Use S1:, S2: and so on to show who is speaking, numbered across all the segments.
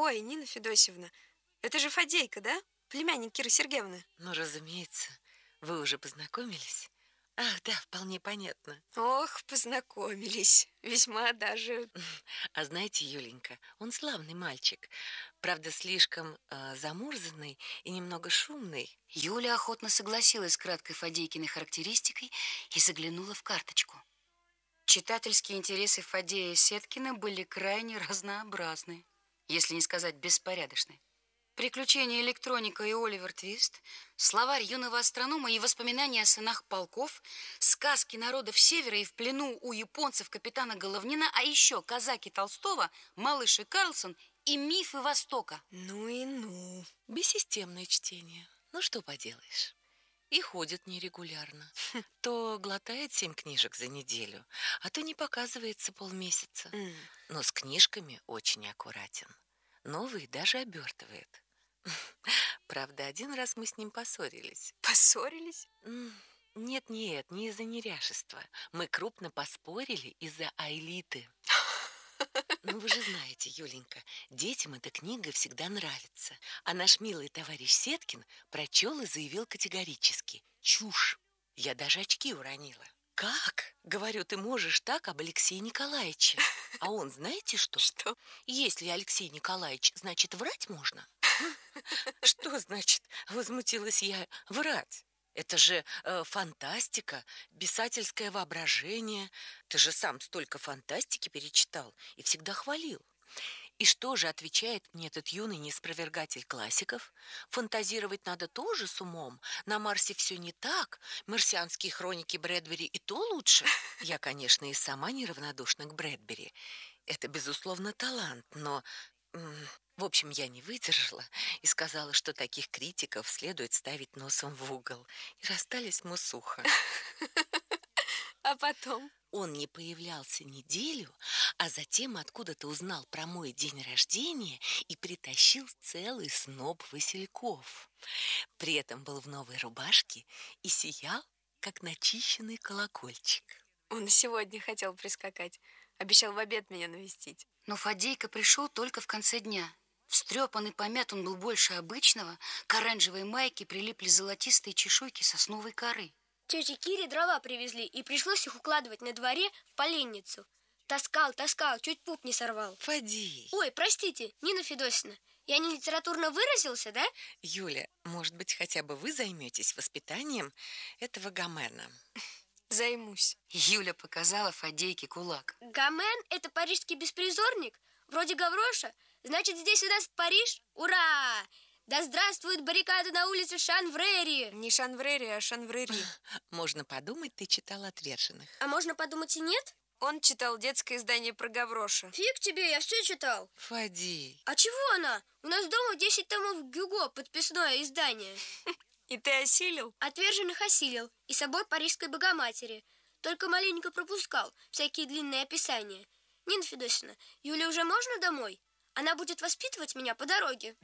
S1: Ой, Нина Федосевна, это же Фадейка, да? Племянник Киры Сергеевны.
S2: Ну, разумеется, вы уже познакомились? Ах, да, вполне понятно.
S1: Ох, познакомились. Весьма даже...
S2: А знаете, Юленька, он славный мальчик. Правда, слишком замурзанный и немного шумный.
S3: Юля охотно согласилась с краткой Фадейкиной характеристикой и заглянула в карточку. Читательские интересы Фадея и Сеткина были крайне разнообразны, если не сказать беспорядочны. Приключения электроника и Оливер Твист, словарь юного астронома и воспоминания о сынах полков, сказки народов Севера и в плену у японцев капитана Головнина, а еще казаки Толстого, малыш и Карлсон и мифы Востока.
S1: Ну и ну.
S2: Бессистемное чтение. Ну, что поделаешь. И ходит нерегулярно. То глотает 7 книжек за неделю, а то не показывается полмесяца. Но с книжками очень аккуратен. Новые даже обертывает. Правда, один раз мы с ним поссорились.
S1: Поссорились?
S2: Нет, не из-за неряшества. Мы крупно поспорили из-за Аэлиты. Ну, вы же знаете, Юленька, детям эта книга всегда нравится. А наш милый товарищ Сеткин прочел и заявил категорически: чушь. Я даже очки уронила. Как? Говорю, ты можешь так об Алексее Николаевиче? А он, знаете что?
S1: Что?
S2: Если Алексей Николаевич, значит, врать можно? Что значит, возмутилась я, врать? Это же фантастика, писательское воображение. Ты же сам столько фантастики перечитал и всегда хвалил. И что же отвечает мне этот юный неспровергатель классиков? Фантазировать надо тоже с умом. На Марсе все не так. Марсианские хроники Брэдбери и то лучше. Я, конечно, и сама неравнодушна к Брэдбери. Это, безусловно, талант, но... В общем, я не выдержала и сказала, что таких критиков следует ставить носом в угол. И расстались мы сухо.
S1: А потом?
S2: Он не появлялся неделю, а затем откуда-то узнал про мой день рождения и притащил целый сноп васильков. При этом был в новой рубашке и сиял, как начищенный колокольчик.
S1: Он сегодня хотел прискакать. Обещал в обед меня навестить.
S3: Но Фадейка пришел только в конце дня. Встрепан и помят он был больше обычного. К оранжевой майке прилипли золотистые чешуйки сосновой коры.
S4: Тете Кире дрова привезли, и пришлось их укладывать на дворе в поленницу. Таскал, чуть пуп не сорвал.
S2: Фадей!
S4: Ой, простите, Нина Федосевна, я не литературно выразился, да?
S2: Юля, может быть, хотя бы вы займетесь воспитанием этого Гомена?
S1: Займусь.
S3: Юля показала Фадейке кулак.
S4: Гомен – это парижский беспризорник, вроде Гавроша. Значит, здесь у нас Париж? Ура! Да здравствует баррикада на улице Шанврери!
S1: Не Шанврери, а Шанврери.
S2: Можно подумать, ты читал «Отверженных».
S4: А можно подумать и нет?
S1: Он читал детское издание про Гавроша.
S4: Фиг тебе, я все читал.
S2: Фадей.
S4: А чего она? У нас дома 10 томов Гюго, подписное издание.
S1: И ты осилил?
S4: Отверженных осилил. И собор Парижской Богоматери. Только маленько пропускал всякие длинные описания. Нина Федосевна, Юле уже можно домой? Она будет воспитывать меня по дороге.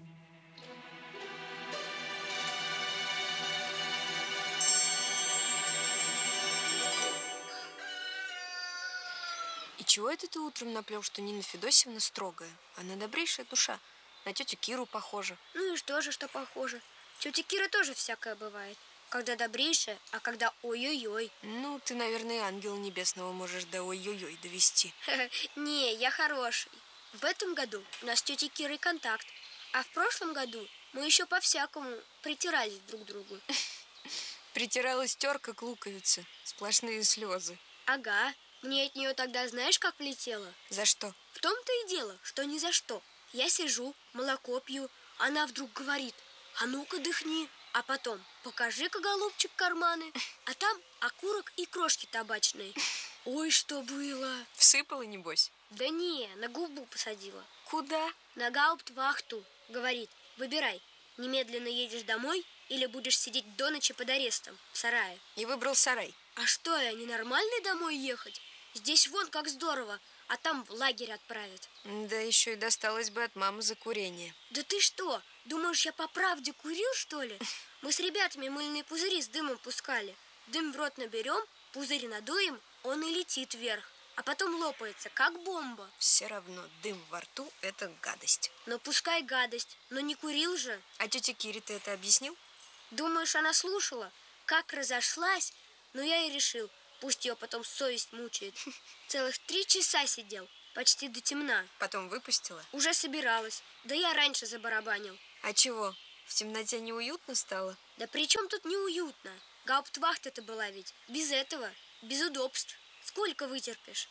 S1: И чего это ты утром наплел, что Нина Федосевна строгая? Она добрейшая душа. На тетю Киру похожа.
S4: Ну и что же, что похоже? Тетя Кира тоже всякое бывает. Когда добрейшая, а когда ой-ой-ой.
S1: Ну, ты, наверное, ангела небесного можешь до ой-ой-ой довести.
S4: Не, я хороший. В этом году у нас с тетей Кирой контакт. А в прошлом году мы еще по-всякому притирались друг к другу.
S1: Притиралась терка к луковице. Сплошные слезы.
S4: Ага. Мне от нее тогда знаешь, как влетело?
S1: За что?
S4: В том-то и дело, что ни за что. Я сижу, молоко пью. Она вдруг говорит: а ну-ка дыхни. А потом: покажи-ка, голубчик, карманы. А там окурок и крошки табачные. Ой, что было.
S1: Всыпала, небось?
S4: Да не, на губу посадила.
S1: Куда?
S4: На гауптвахту. Говорит: выбирай, немедленно едешь домой или будешь сидеть до ночи под арестом в сарае.
S1: И выбрал сарай.
S4: А что, я ненормальный домой ехать? Здесь вон как здорово, а там в лагерь отправят.
S1: Да еще и досталось бы от мамы за курение.
S4: Да ты что, думаешь, я по правде курил, что ли? Мы с ребятами мыльные пузыри с дымом пускали. Дым в рот наберем, пузырь надуем, он и летит вверх. а потом лопается, как бомба.
S1: Все равно дым во рту – это гадость.
S4: Но пускай гадость, но не курил же.
S1: А тете Кире ты это объяснил?
S4: Думаешь, она слушала? Как разошлась? Но я и решил, пусть ее потом совесть мучает. Целых 3 часа сидел, почти до темна.
S1: Потом выпустила?
S4: Уже собиралась, да я раньше забарабанил.
S1: А чего? В темноте неуютно стало?
S4: Да при чем тут неуютно? Гауптвахта-то была ведь. Без этого, без удобств. Сколько вытерпишь?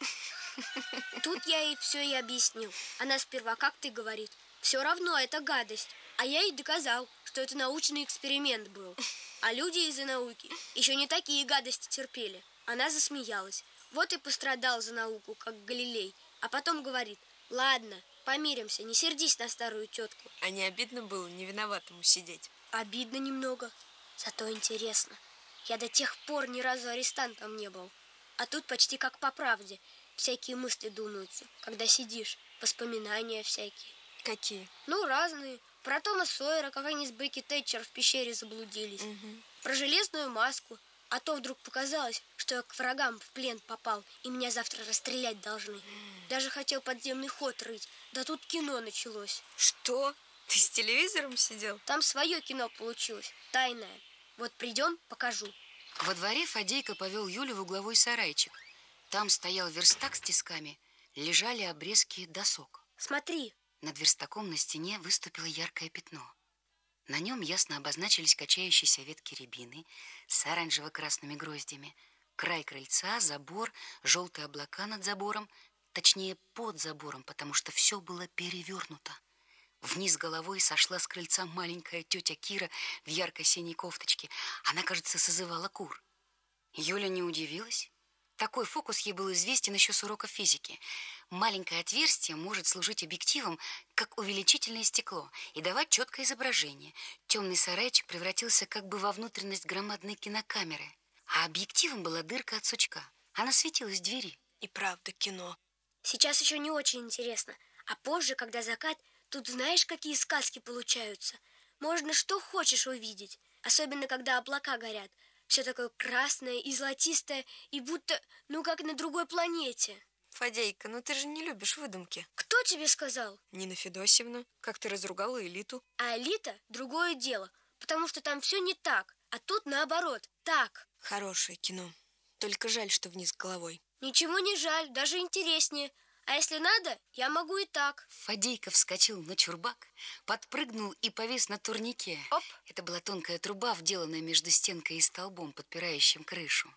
S4: Тут я ей все и объяснил. Она сперва, как ты, говорит, все равно это гадость. А я ей доказал, что это научный эксперимент был. А люди из-за науки еще не такие гадости терпели. Она засмеялась. Вот и пострадал за науку, как Галилей. А потом говорит: ладно, помиримся, не сердись на старую тетку.
S1: А не обидно было не виноватому сидеть?
S4: Обидно немного, зато интересно. Я до тех пор ни разу арестантом не был. А тут почти как по правде. Всякие мысли думаются, когда сидишь. Воспоминания всякие.
S1: Какие?
S4: Ну, разные. Про Тома Сойера, как они с Бекки Тэтчер в пещере заблудились. Про железную маску. А то вдруг показалось, что я к врагам в плен попал, и меня завтра расстрелять должны. Даже хотел подземный ход рыть. Да тут кино началось.
S1: Что? Ты с телевизором сидел?
S4: Там свое кино получилось, тайное. Вот придем, покажу.
S3: Во дворе Фадейка повел Юлю в угловой сарайчик. Там стоял верстак с тисками, лежали обрезки досок.
S4: Смотри.
S3: Над верстаком на стене выступило яркое пятно. На нем ясно обозначились качающиеся ветки рябины с оранжево-красными гроздями, край крыльца, забор, желтые облака над забором, точнее, под забором, потому что все было перевернуто. Вниз головой сошла с крыльца маленькая тетя Кира в ярко-синей кофточке. Она, кажется, созывала кур. Юля не удивилась. Такой фокус ей был известен еще с урока физики. Маленькое отверстие может служить объективом, как увеличительное стекло, и давать четкое изображение. Темный сарайчик превратился как бы во внутренность громадной кинокамеры, а объективом была дырка от сучка. Она светилась в двери.
S1: И правда кино.
S4: Сейчас еще не очень интересно. А позже, когда закат, тут знаешь, какие сказки получаются. Можно что хочешь увидеть. Особенно, когда облака горят. Все такое красное и золотистое, и будто, ну, как на другой планете.
S1: Фадейка, ну ты же не любишь выдумки.
S4: Кто тебе сказал?
S1: Нина Федосьевна, как ты разругала элиту.
S4: А элита – другое дело, потому что там все не так, а тут наоборот, так.
S1: Хорошее кино. Только жаль, что вниз головой.
S4: Ничего не жаль, даже интереснее. А если надо, я могу и так.
S3: Фадейка вскочил на чурбак, подпрыгнул и повис на турнике.
S4: Оп.
S3: Это была тонкая труба, вделанная между стенкой и столбом, подпирающим крышу.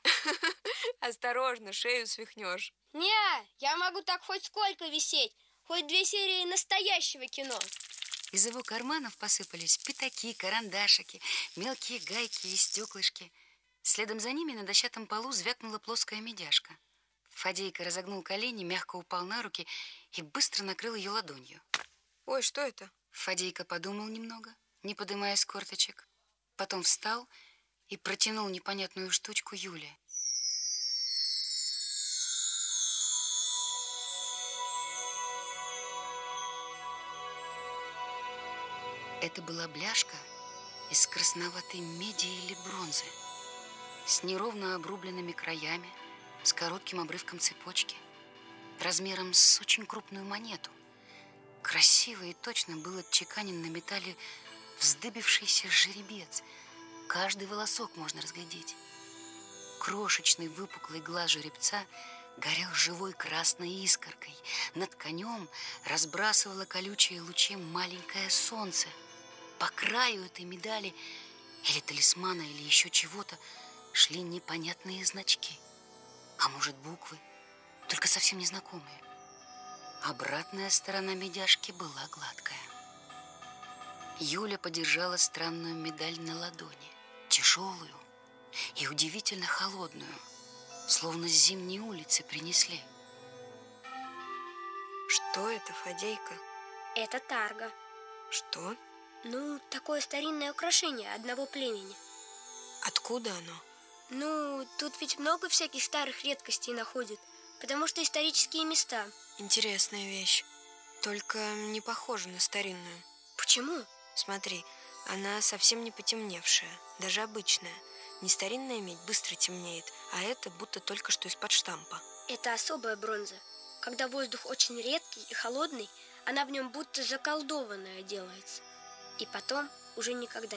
S1: Осторожно, шею свихнешь.
S4: Не, я могу так хоть сколько висеть, хоть 2 серии настоящего кино.
S3: Из его карманов посыпались пятаки, карандашики, мелкие гайки и стеклышки. Следом за ними на дощатом полу звякнула плоская медяшка. Фадейка разогнул колени, мягко упал на руки и быстро накрыл ее ладонью.
S1: Ой, что это?
S3: Фадейка подумал немного, не подымая с корточек. Потом встал и протянул непонятную штучку Юле. Это была бляшка из красноватой меди или бронзы, с неровно обрубленными краями, с коротким обрывком цепочки, размером с очень крупную монету. Красиво и точно был отчеканен на металле вздыбившийся жеребец. Каждый волосок можно разглядеть. Крошечный выпуклый глаз жеребца горел живой красной искоркой. Над конем разбрасывало колючие лучи маленькое солнце. По краю этой медали или талисмана, или еще чего-то шли непонятные значки. А может, буквы, только совсем незнакомые. Обратная сторона медяшки была гладкая. Юля подержала странную медаль на ладони, тяжелую и удивительно холодную, словно с зимней улицы принесли.
S1: Что это, Фадейка?
S4: Это тарга.
S1: Что?
S4: Ну, такое старинное украшение одного племени.
S1: Откуда оно?
S4: Ну, тут ведь много всяких старых редкостей находят, потому что исторические места.
S1: Интересная вещь. Только не похожа на старинную.
S4: Почему?
S1: Смотри, она совсем не потемневшая, даже обычная. Не старинная медь быстро темнеет, а это будто только что из-под штампа.
S4: Это особая бронза. Когда воздух очень редкий и холодный, она в нем будто заколдованная делается. И потом уже никогда